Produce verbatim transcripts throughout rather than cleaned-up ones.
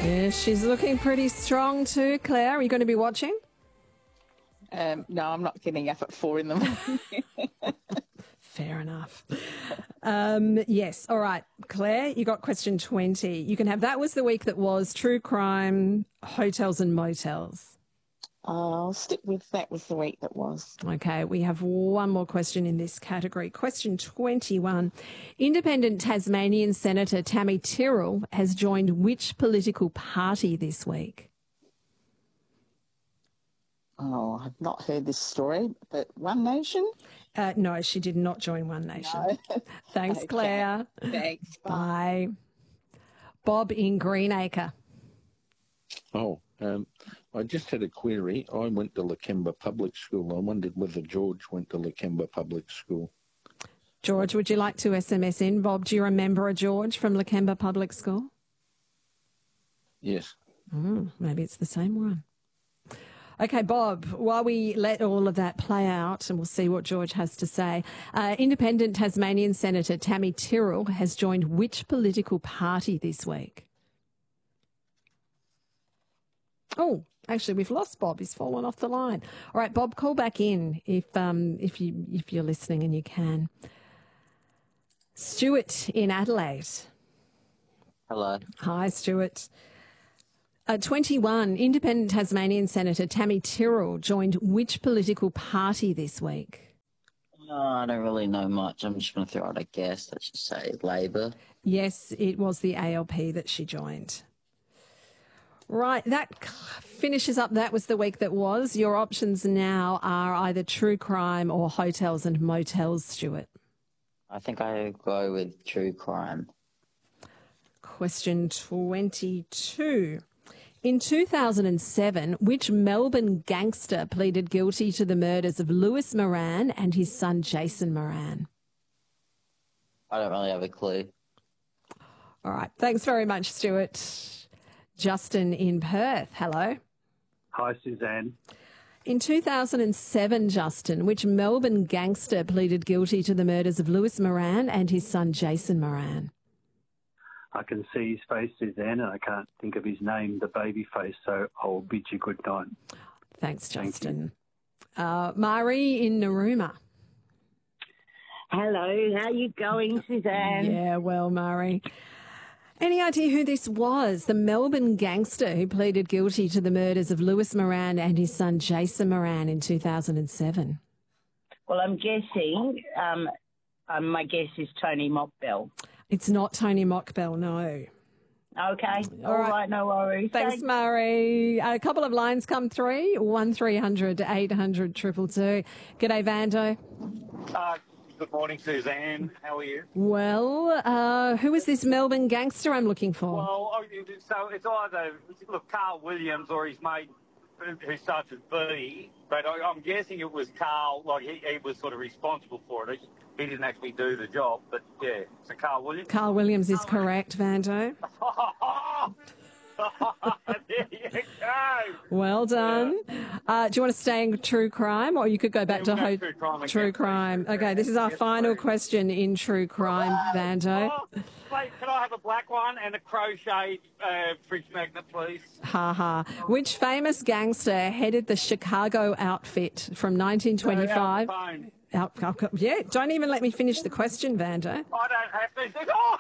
Yeah, she's looking pretty strong too. Claire, are you going to be watching? Um, no, I'm not getting up at four in the morning. Fair enough. Um, yes. All right. Claire, you got question twenty. You can have that was the week that was true crime, hotels and motels. I'll stick with that was the week that was. Okay. We have one more question in this category. Question twenty-one. Independent Tasmanian Senator Tammy Tyrrell has joined which political party this week? Oh, I've not heard this story, but One Nation? Uh, no, she did not join One Nation. No. Thanks, Okay. Claire. Thanks. Bye. Bob in Greenacre. Oh, um, I just had a query. I went to Lakemba Public School. I wondered whether George went to Lakemba Public School. George, would you like to S M S in? Bob, do you remember a George from Lakemba Public School? Yes. Mm, maybe it's the same one. Okay, Bob, while we let all of that play out and we'll see what George has to say, uh, Independent Tasmanian Senator Tammy Tyrrell has joined which political party this week? Oh, actually, we've lost Bob. He's fallen off the line. All right, Bob, call back in if um, if you if you're listening and you can. Stuart in Adelaide. Hello. Hi, Stuart. Uh, twenty-one, Independent Tasmanian Senator Tammy Tyrrell joined which political party this week? Oh, I don't really know much. I'm just going to throw out a guess. Let's just say Labor. Yes, it was the A L P that she joined. Right, that finishes up. That was the week that was. Your options now are either true crime or hotels and motels, Stuart. I think I go with true crime. Question twenty-two. In two thousand seven, which Melbourne gangster pleaded guilty to the murders of Lewis Moran and his son Jason Moran? I don't really have a clue. All right. Thanks very much, Stuart. Justin in Perth. Hello. Hi, Suzanne. In two thousand seven, Justin, which Melbourne gangster pleaded guilty to the murders of Lewis Moran and his son Jason Moran? I can see his face, Suzanne, and I can't think of his name, the baby face, so I'll bid you good night. Thanks, Thank Justin. Uh, Mari in Narooma. Hello, how you going, Suzanne? Yeah, well, Mari. Any idea who this was? The Melbourne gangster who pleaded guilty to the murders of Lewis Moran and his son Jason Moran in two thousand seven. Well, I'm guessing, um, um, my guess is Tony Mockbell. It's not Tony Mockbell, no. Okay, All all right. right, no worries. Thanks, Thanks. Murray. A couple of lines come through. one three hundred eight hundred two two two. G'day, Vando. Uh, good morning, Suzanne. How are you? Well, uh, who is this Melbourne gangster I'm looking for? Well, oh, so it's either, look, Carl Williams or his mate who starts with B, but I, I'm guessing it was Carl, like he, he was sort of responsible for it. He, he didn't actually do the job, but yeah, so Carl Williams. Carl Williams is correct, Vando. There you go. Well done. Uh, do you want to stay in true crime, or you could go back Yeah, to we'll ho- go true crime again, true please. crime? Okay, this is our Yes, final please. question in true crime, Vando. Oh, wait, can I have a black one and a crochet uh, fridge magnet, please? Ha ha. Which famous gangster headed the Chicago outfit from nineteen twenty-five? Uh, phone. Out, out, yeah, don't even let me finish the question, Vando. I don't have to. Oh!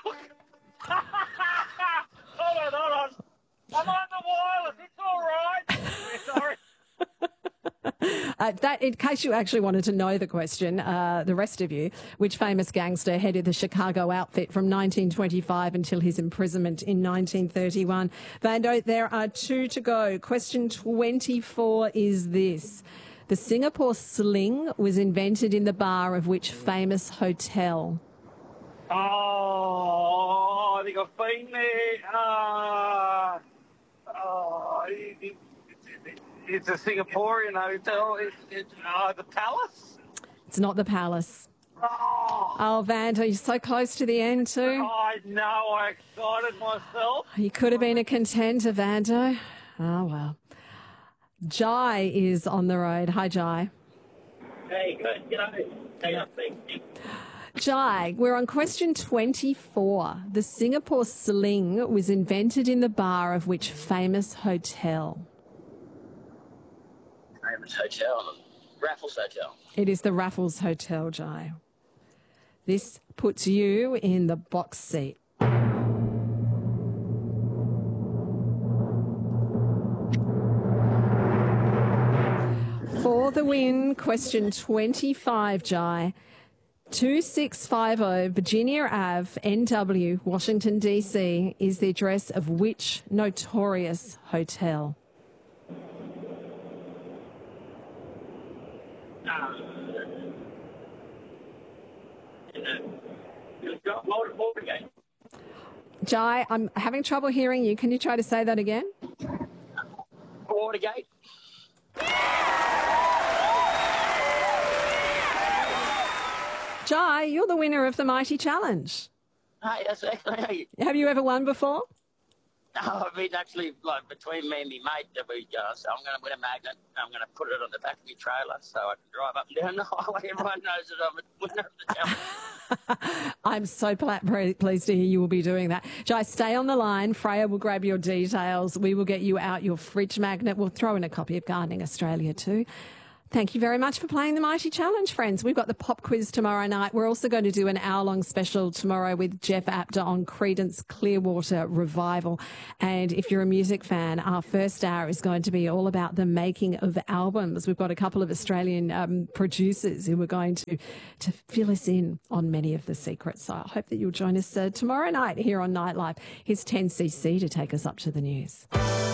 hold on, hold on. I'm on the wireless. It's all right. Sorry. Uh, that, in case you actually wanted to know the question, uh, the rest of you, which famous gangster headed the Chicago outfit from nineteen twenty-five until his imprisonment in nineteen thirty-one? Vando, there are two to go. Question twenty-four is this. The Singapore sling was invented in the bar of which famous hotel? Oh, I think I've been there. Uh, oh, it, it, it, it's a Singaporean hotel. It's, it's uh, the Palace. It's not the Palace. Oh, Oh, Vando, you're so close to the end too. I know. I excited myself. You could have been a contender, Vando. Oh, well. Jai is on the road. Hi, Jai. Hey, good. You know, hang on, thank you. Jai, we're on question twenty-four. The Singapore sling was invented in the bar of which famous hotel? Famous hotel. Raffles Hotel. It is the Raffles Hotel, Jai. This puts you in the box seat. For the win, question twenty-five, Jai. two six five zero Virginia Avenue, N W, Washington, D C is the address of which notorious hotel? Watergate. Jai, I'm having trouble hearing you. Can you try to say that again? Watergate. Jai, you're the winner of the Mighty Challenge. Hey, that's actually. Have you ever won before? No, I've been actually like between me and my mate that we go. So I'm going to win a magnet. I'm going to put it on the back of my trailer so I can drive up and down the highway. Everyone knows that I'm a winner of the challenge. I'm so pla- very pleased to hear you will be doing that. Jai, stay on the line. Freya will grab your details. We will get you out your fridge magnet. We'll throw in a copy of Gardening Australia too. Thank you very much for playing the Mighty Challenge, friends. We've got the pop quiz tomorrow night. We're also going to do an hour-long special tomorrow with Jeff Apter on Creedence Clearwater Revival. And if you're a music fan, our first hour is going to be all about the making of albums. We've got a couple of Australian um, producers who are going to, to fill us in on many of the secrets. So I hope that you'll join us uh, tomorrow night here on Nightlife. Here's ten C C to take us up to the news.